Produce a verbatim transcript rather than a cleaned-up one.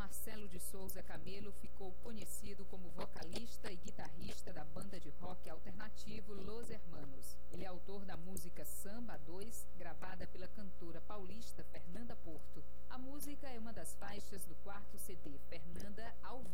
Marcelo de Souza Camelo ficou conhecido como vocalista e guitarrista da banda de rock alternativo Los Hermanos. Ele é autor da música Samba dois, gravada pela cantora paulista Fernanda Porto. A música é uma das faixas do quarto C D Fernanda ao